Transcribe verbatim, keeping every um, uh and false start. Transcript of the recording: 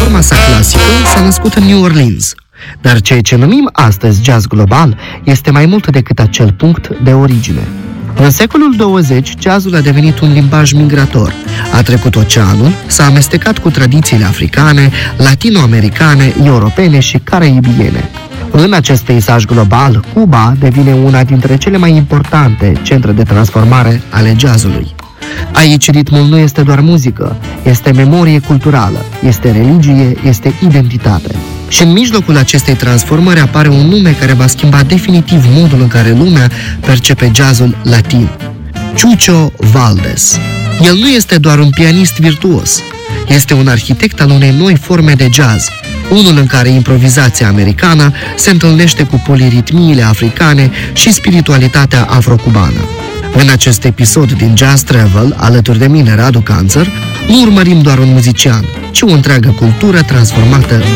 forma sa clasică s-a născut în New Orleans. Dar ceea ce numim astăzi jazz global este mai mult decât acel punct de origine. În secolul douăzeci, jazzul a devenit un limbaj migrator. A trecut oceanul, s-a amestecat cu tradițiile africane, latinoamericane, europene și caraibiene. În acest peisaj global, Cuba devine una dintre cele mai importante centre de transformare ale jazzului. Aici ritmul nu este doar muzică, este memorie culturală, este religie, este identitate. Și în mijlocul acestei transformări apare un nume care va schimba definitiv modul în care lumea percepe jazzul latin. Chucho Valdés. El nu este doar un pianist virtuos, este un arhitect al unei noi forme de jazz, unul în care improvizația americană se întâlnește cu poliritmiile africane și spiritualitatea afrocubană. În acest episod din Jazz Travel, alături de mine, Radu Canțăr, nu urmărim doar un muzician, ci o întreagă cultură transformată